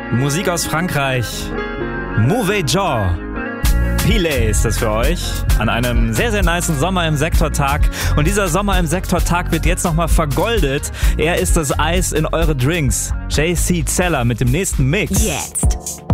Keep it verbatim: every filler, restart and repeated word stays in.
Musik aus Frankreich. Mauvais Genre. Pile ist das für euch an einem sehr, sehr nicen Sommer im Sektortag. Und dieser Sommer im Sektortag wird jetzt nochmal vergoldet. Er ist das Eis in eure Drinks. J C Zeller mit dem nächsten Mix. Jetzt.